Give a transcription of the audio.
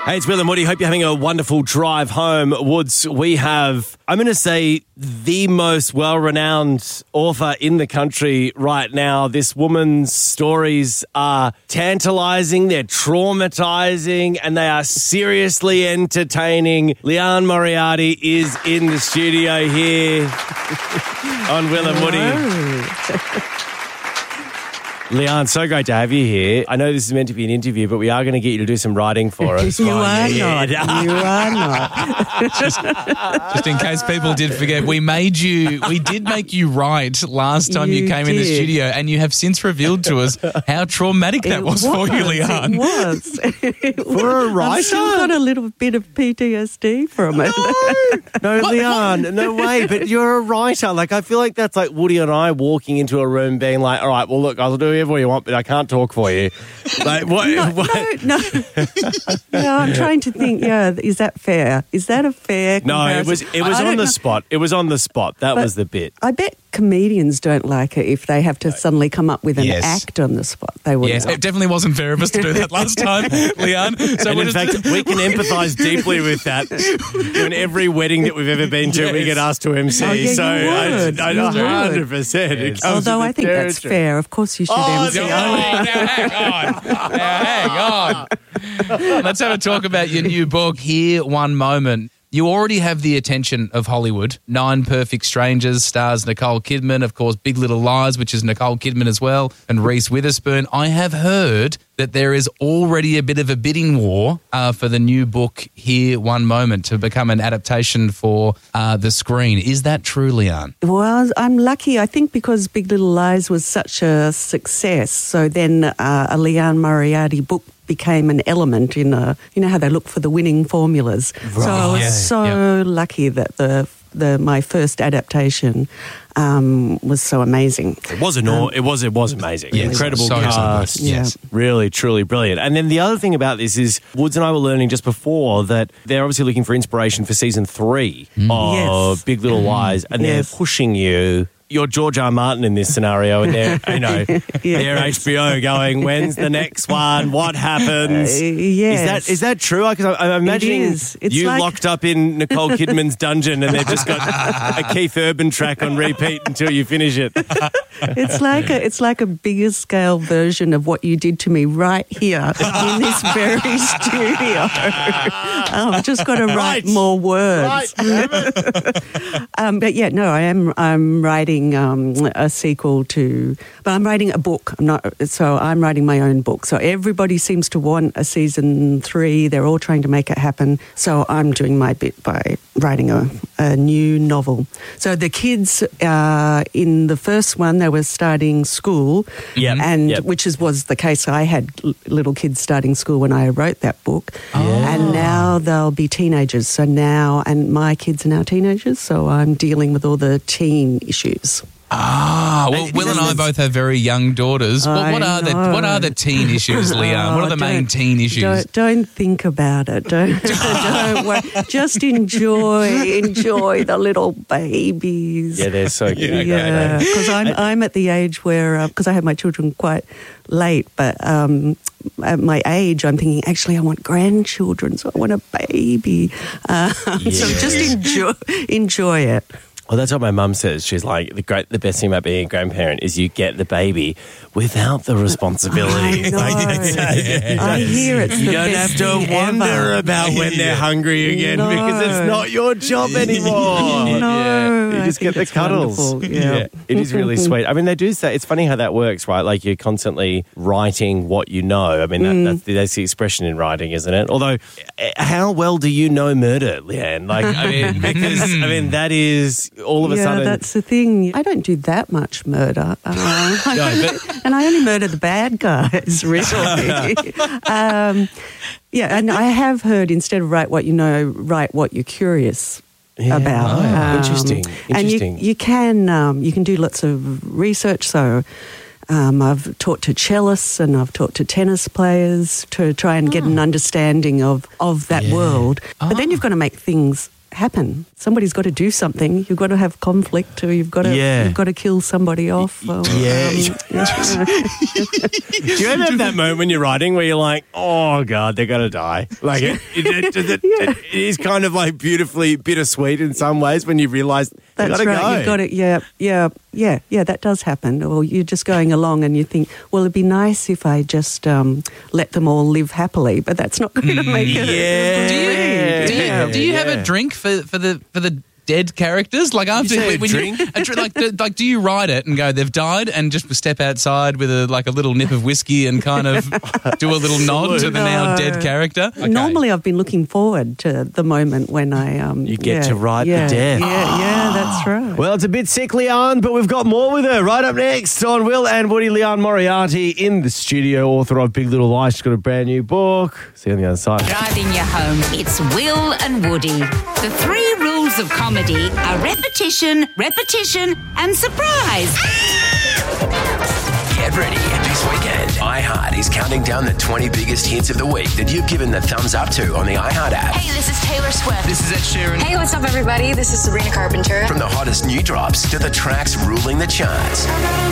Hey, it's Will and Woody. Hope you're having a wonderful drive home. Woods, we have, I'm going to say, the most well-renowned author in the country right now. This woman's stories are tantalising, they're traumatising, and they are seriously entertaining. Leanne Moriarty is in the studio here on Will and Woody. Leanne, so great to have you here. I know this is meant to be an interview, but we are going to get you to do some writing for us. You are not. You are not. Just in case people did forget, we did make you write last time you came in the studio, and you have since revealed to us how traumatic that was for you, Leanne. It was. For a writer? I've still got a little bit of PTSD from it. No, Leanne, no way. But you're a writer. Like, I feel like that's like Woody and I walking into a room being like, all right, well, look, I'll do whatever you want, but I can't talk for you. Like, what? No. No, I'm trying to think, is that fair? Is that a fair comparison? No, it was on the spot. It was on the spot. That was the bit. I bet comedians don't like it if they have to suddenly come up with an act on the spot. They wouldn't. Yes, it definitely wasn't fair of us to do that last time, Leanne. So and in fact, we can empathise deeply with that. In every wedding that we've ever been to, we get asked to MC. I 100%. Although I think that's fair. Of course you should MC. Hang on. Let's have a talk about your new book, Here One Moment. You already have the attention of Hollywood. 9 Perfect Strangers stars Nicole Kidman. Of course, Big Little Lies, which is Nicole Kidman as well, and Reese Witherspoon. I have heard that there is already a bit of a bidding war for the new book, Here One Moment, to become an adaptation for the screen. Is that true, Leanne? Well, I'm lucky, I think, because Big Little Lies was such a success. So then a Leanne Moriarty book became an element in you know how they look for the winning formulas. Right. So I was lucky that my first adaptation was so amazing. It was amazing. Yes, Incredible so cast. Yes. Really, truly brilliant. And then the other thing about this is Woods and I were learning just before that they're obviously looking for inspiration for season 3 of Big Little Lies, and they're pushing you. You're George R. Martin in this scenario, and they're, they're HBO going, when's the next one? What happens? Yes. Is that true? Because I'm imagining It's you like... locked up in Nicole Kidman's dungeon and they've just got a Keith Urban track on repeat until you finish it. It's like a bigger scale version of what you did to me right here in this very studio. I've just got to write more words. But I'm writing a sequel to, but I'm writing a book. I'm writing my own book. So everybody seems to want a season 3. They're all trying to make it happen. So I'm doing my bit by writing a new novel. So the kids in the first one, they were starting school, which was the case. I had little kids starting school when I wrote that book, and now they'll be teenagers. And my kids are now teenagers, so I'm dealing with all the teen issues. Well, Will and I both have very young daughters. What are the teen issues, Leanne? What are the main teen issues? Don't think about it. Don't worry. Just enjoy the little babies. Yeah, they're so cute. Yeah, because I'm at the age where because I had my children quite late, but at my age, I'm thinking, actually, I want grandchildren, so I want a baby. So just enjoy it. Well, that's what my mum says. She's like, the best thing about being a grandparent is you get the baby without the responsibility. I know. I hear it's you the don't best have to thing wonder ever. about when they're hungry again because it's not your job anymore. No, you just get the cuddles. Yeah. It is really sweet. I mean, they do say, it's funny how that works, right? Like you're constantly writing what you know. I mean, that's the expression in writing, isn't it? Although, how well do you know murder, Leanne? Like, because that is all of a sudden. Yeah, that's the thing. I don't do that much murder. And I only murder the bad guys, really. And I have heard instead of write what you know, write what you're curious about. Interesting. And you can do lots of research. So I've talked to cellists and I've talked to tennis players to try and get an understanding of that world. But then you've got to make things happen. Somebody's got to do something. You've got to have conflict, or you've got to kill somebody off. Or, Do you ever have that moment when you're writing where you're like, oh God, they're going to die? Like it is kind of like beautifully bittersweet in some ways when you realise they've got to go. You've got it. Yeah, that does happen. Or you're just going along and you think, well, it'd be nice if I just let them all live happily, but that's not going to make it. Do you have a drink for the dead characters? Like after like do you write it and go, they've died, and just step outside with a little nip of whiskey and kind of do a little nod to the now dead character? Okay. Normally I've been looking forward to the moment when I you get to write the death. Yeah, that's right. Well, it's a bit sick, Leanne, but we've got more with her. Right up next on Will and Woody, Leanne Moriarty in the studio, author of Big Little Lies. She's got a brand new book. See you on the other side. Driving you home, it's Will and Woody. The 3 rules of comedy are repetition, and surprise. Get ready. This weekend, iHeart is counting down the 20 biggest hits of the week that you've given the thumbs up to on the iHeart app. Hey, this is Taylor Swift. This is Ed Sheeran. Hey, what's up, everybody? This is Sabrina Carpenter. From the hottest new drops to the tracks ruling the charts.